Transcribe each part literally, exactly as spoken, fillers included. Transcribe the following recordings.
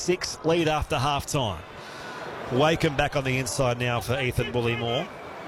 six lead after half-time. Wakeham back on the inside now for Ethan Bullymore,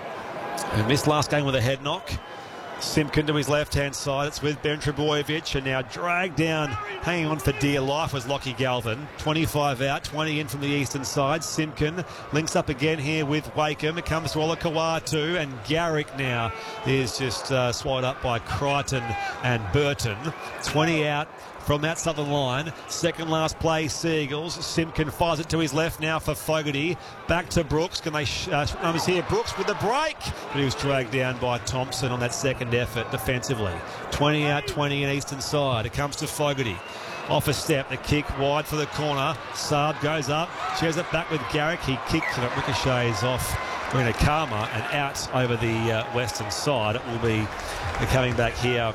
who missed last game with a head knock. Simpkin to his left-hand side. It's with Ben Trebojevic, and now dragged down, hanging on for dear life, was Lockie Galvin. twenty-five out, twenty in from the eastern side. Simpkin links up again here with Wakeham. It comes to Olakawatu, and Garrick now is just uh, swallowed up by Crichton and Burton. twenty out from that southern line. Second last play, Seagulls. Simpkin fires it to his left now for Fogarty. Back to Brooks. Can they sh- uh, numbers here? Brooks with the break. But he was dragged down by Thompson on that second effort defensively. twenty out, twenty in eastern side. It comes to Fogarty. Off a step, the kick wide for the corner. Saab goes up, shares it back with Garrick. He kicks and it ricochets off Rena Karma and out over the uh, western side. It will be coming back here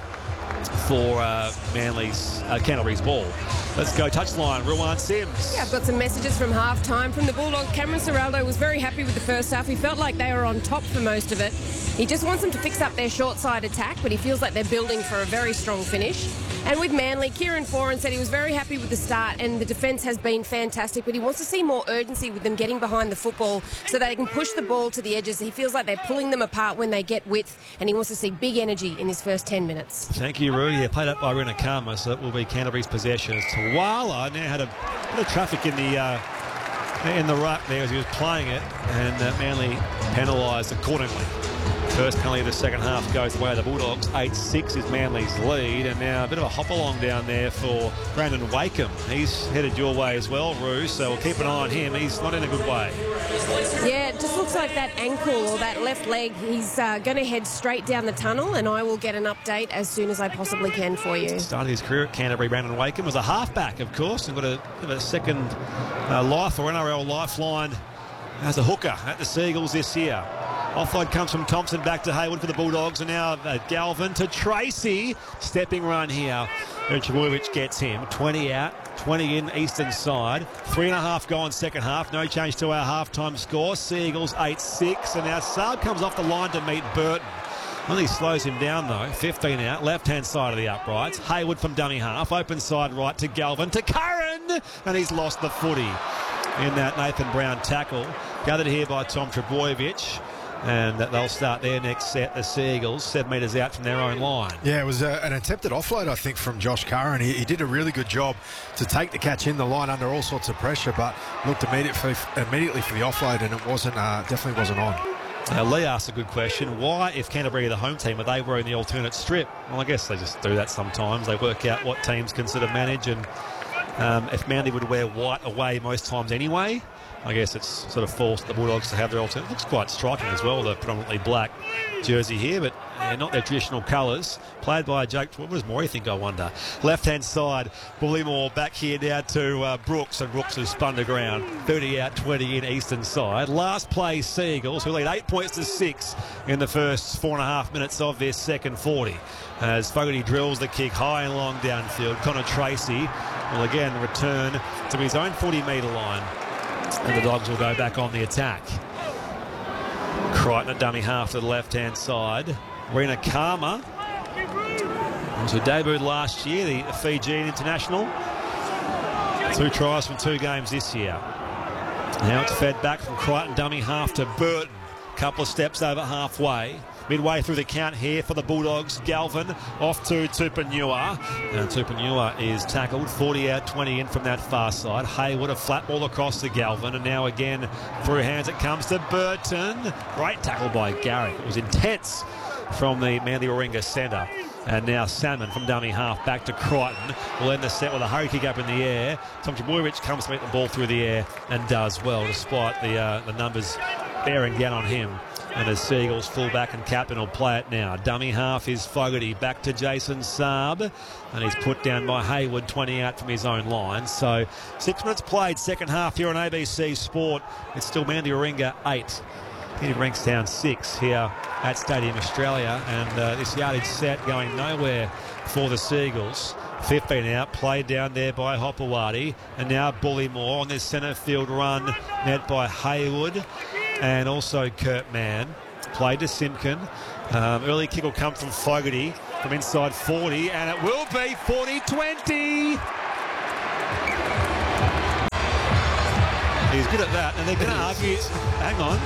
for uh, Manly's, uh, Canterbury's ball. Let's go touchline, Ruan Sims. Yeah, I've got some messages from half-time from the Bulldogs. Cameron Ciraldo was very happy with the first half. He felt like they were on top for most of it. He just wants them to fix up their short side attack, but he feels like they're building for a very strong finish. And with Manly, Kieran Foran said he was very happy with the start and the defence has been fantastic, but he wants to see more urgency with them getting behind the football so they can push the ball to the edges. He feels like they're pulling them apart when they get width, and he wants to see big energy in his first ten minutes. Thank you, Rudy. Yeah, played up by Rena Karma, so it will be Canterbury's possession. As Tawala now had a bit of traffic in the uh, in the ruck there as he was playing it, and uh, Manly penalised accordingly. First penalty of the second half goes the way of the Bulldogs. eight six is Manly's lead, and now a bit of a hop along down there for Brandon Wakeham. He's headed your way as well, Roo, so we'll keep an eye on him. He's not in a good way. Yeah, it just looks like that ankle or that left leg, he's uh, going to head straight down the tunnel, and I will get an update as soon as I possibly can for you. Started his career at Canterbury, Brandon Wakeham was a halfback, of course, and got a, a second uh, life or N R L lifeline as a hooker at the Seagulls this year. Offload comes from Thompson back to Hayward for the Bulldogs, and now uh, Galvin to Tracy. Stepping run here. Trebojevic gets him. twenty out, twenty in eastern side. Three and a half gone second half. No change to our half-time score. Seagulls eight six, and now Saab comes off the line to meet Burton. Only slows him down though. fifteen out, left-hand side of the uprights. Hayward from dummy half. Open side right to Galvin to Curran, and he's lost the footy in that Nathan Brown tackle. Gathered here by Tom Trebojevic. And they'll start their next set, the Seagulls, seven metres out from their own line. Yeah, it was a, an attempted offload, I think, from Josh Curran. He, he did a really good job to take the catch in the line under all sorts of pressure, but looked immediately for, immediately for the offload, and it wasn't, uh, definitely wasn't on. Now, Lee asked a good question. Why, if Canterbury are the home team, are they wearing the alternate strip? Well, I guess they just do that sometimes. They work out what teams can sort of manage, and um, if Manly would wear white away most times anyway, I guess it's sort of forced the Bulldogs to have their alternate. It looks quite striking as well, the predominantly black jersey here, but yeah, not their traditional colours. Played by Jake, what does Morey think, I wonder? Left-hand side, Bullymore back here down to uh, Brooks, and Brooks has spun to ground. thirty out, twenty in eastern side. Last play, Seagulls, who lead eight points to six in the first four and a half minutes of their second forty. As Fogarty drills the kick high and long downfield. Connor Tracy will again return to his own forty metre line. And the Dogs will go back on the attack. Crichton at dummy half to the left-hand side. Rena Karma, who debuted last year, the Fijian international. Two tries from two games this year. Now it's fed back from Crichton dummy half to Burton. Couple of steps over halfway. Midway through the count here for the Bulldogs. Galvin off to Tupanua. And Tupanua is tackled. forty out, twenty in from that far side. Hayward, a flat ball across to Galvin. And now again through hands it comes to Burton. Great tackle by Garrick. It was intense from the Manly Warringah centre. And now Salmon from dummy half back to Crichton. Will end the set with a hurry kick up in the air. Tom Trebojevic comes to meet the ball through the air and does well, despite the, uh, the numbers bearing down on him. And as Seagulls fullback and captain will play it now. Dummy half is Fogarty. Back to Jason Saab. And he's put down by Hayward, twenty out from his own line. So six minutes played, second half here on A B C Sport. It's still Manly Warringah eight. He ranks down six here at Stadium Australia. And uh, this yardage set going nowhere for the Seagulls. fifteen out, played down there by Hopewadi. And now Bullymore on this centre field run, net by Hayward. And also Kurt Mann, played to Simpkin. Um, early kick will come from Fogarty from inside forty, and it will be forty twenty. He's good at that, and they're going to argue. Hang on.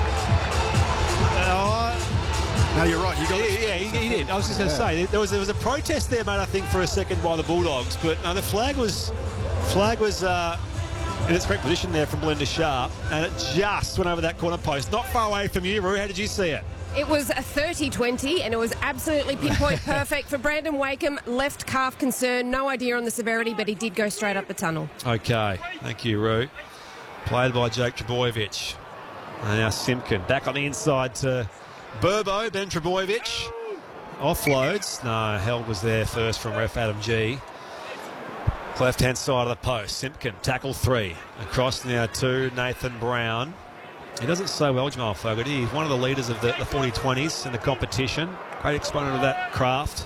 Uh, No, you're right. You got yeah, yeah, he, he did. I was just going to Yeah. say there was there was a protest there, mate. I think for a second by the Bulldogs, but no, the flag was flag was uh, in its correct position there from Belinda Sharp, and it just went over that corner post, not far away from you, Roo. How did you see it? It was a thirty twenty, and it was absolutely pinpoint perfect for Brandon Wakeham. Left calf concern, no idea on the severity, but he did go straight up the tunnel. Okay, thank you, Roo. Played by Jake Trbojevic. And now Simpkin back on the inside to Burbo, Ben Trbojevic. Offloads. No, held was there first from ref Adam G. Left-hand side of the post. Simpkin, tackle three. Across now to Nathan Brown. He does it so well, Jamal Fogarty. He's one of the leaders of the, the forty twenties in the competition. Great exponent of that craft.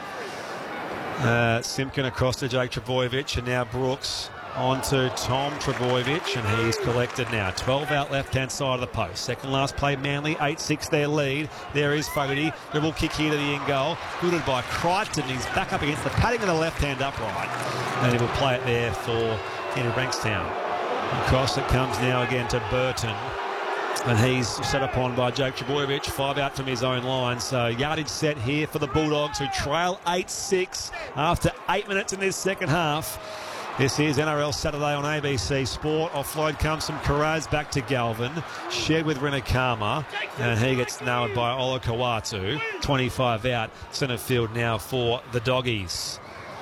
Uh, Simpkin across to Jake Trbojevic, and now Brooks on to Tom Trbojevic, and he's collected now. twelve out left-hand side of the post. Second last play, Manly, eight six their lead. There is Fogarty. Dribble kick here to the end goal. Gooded by Crichton. He's back up against the padding of the left-hand upright. And he will play it there for Kenny Bankstown. Across it comes now again to Burton. And he's set upon by Jake Trbojevic, five out from his own line. So yardage set here for the Bulldogs, who trail eight six after eight minutes in this second half. This is N R L Saturday on A B C Sport. Offload comes from Karaz back to Galvin. Shared with Rinakama. And he gets nailed by Ola Kawatu. twenty-five out. Centre field now for the Doggies.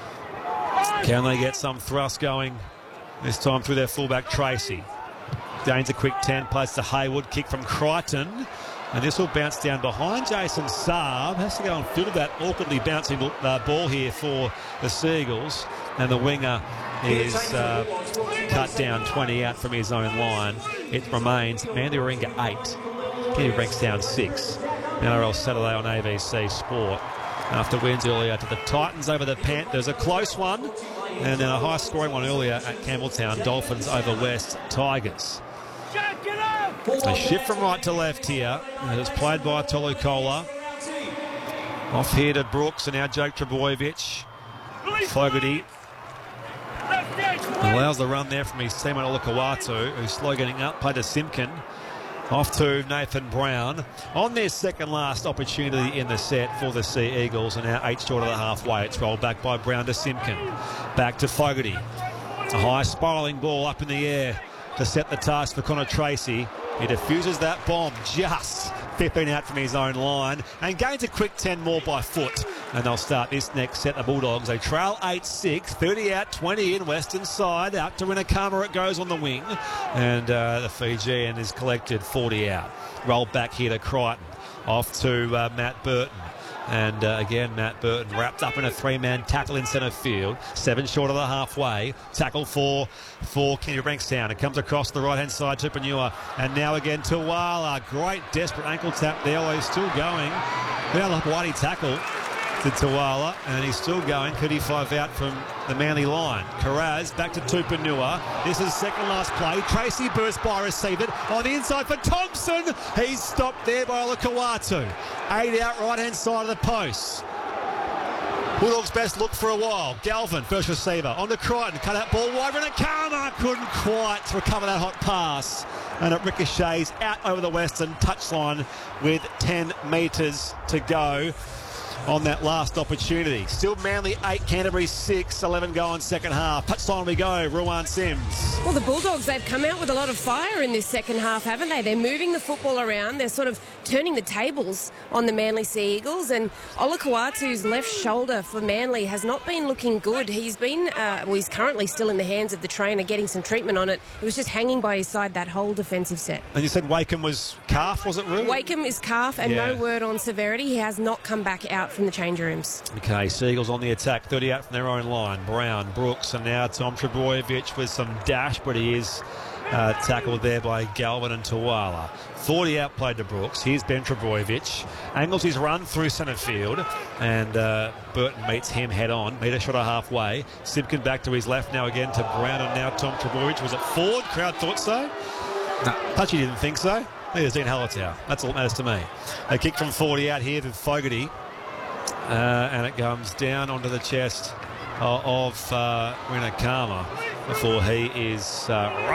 Can they get some thrust going? This time through their fullback Tracy. Gains a quick ten, plays to Hayward, kick from Crichton, and this will bounce down behind Jason Saab. Has to go and field that awkwardly bouncing uh, ball here for the Seagulls, and the winger is uh, cut down twenty out from his own line. It remains Mandy Warringah eight, Kenny Bankstown six. N R L Saturday on A B C Sport. After wins earlier to the Titans over the Panthers, a close one, and then a high-scoring one earlier at Campbelltown, Dolphins over West Tigers. A shift from right to left here. It is played by Tolucola. Off here to Brooks, and now Jake Trbojevic. Fogarty allows the run there from his teammate Ola Kawatu, who's slow getting up. Played to Simpkin. Off to Nathan Brown. On their second last opportunity in the set for the Sea Eagles, and now eight short of the halfway. It's rolled back by Brown to Simpkin. Back to Fogarty. A high spiralling ball up in the air to set the task for Connor Tracy. He diffuses that bomb just fifteen out from his own line and gains a quick ten more by foot. And they'll start this next set. The Bulldogs, they trail eight six, thirty out, twenty in, western side. Out to Rinakama it goes on the wing. And uh, the Fijian is collected forty out. Rolled back here to Crichton. Off to uh, Matt Burton. And uh, again, Matt Burton wrapped up in a three-man tackle in centre field. Seven short of the halfway. Tackle for, for Kenny Bankstown. It comes across the right-hand side to Panua. And now again to Wala. Great desperate ankle tap there. Well, he's still going. Well, a bloody tackle to Tawala, and he's still going. thirty-five out from the Manly line. Karaz back to Tupanua. This is second last play. Tracy burst by, receive it on the inside for Thompson. He's stopped there by Olakawatu. Eight out, right hand side of the post. Bulldogs' best look for a while. Galvin, first receiver. On to Crichton. Cut out ball wide. Rinakama couldn't quite recover that hot pass. And it ricochets out over the western touchline with ten metres to go on that last opportunity. Still Manly eight, Canterbury six, eleven going second half. Touchline we go, Ruan Sims. Well, the Bulldogs, they've come out with a lot of fire in this second half, haven't they? They're moving the football around. They're sort of turning the tables on the Manly Sea Eagles. And Olakawatu's left shoulder for Manly has not been looking good. He's been, uh, well, he's currently still in the hands of the trainer getting some treatment on it. It was just hanging by his side that whole defensive set. And you said Wakeham was calf, was it, Ru? Wakeham is calf, and yeah. no word on severity. He has not come back out from the change rooms. Okay, Seagulls on the attack, thirty out from their own line. Brown, Brooks, and now Tom Trbojevic with some dash, but he is uh, tackled there by Galvin and Tawala. forty out played to Brooks. Here's Ben Trbojevic. Angles his run through centre field, and uh, Burton meets him head on. Meter shot a halfway. Simpkin back to his left now again to Brown, and now Tom Trbojevic. Was it forward? Crowd thought so. No. Touchy didn't think so. There's Dean Hallertau. That's all that matters to me. A kick from forty out here to Fogarty. Uh, and it comes down onto the chest uh, of uh, Rinakama before he is uh,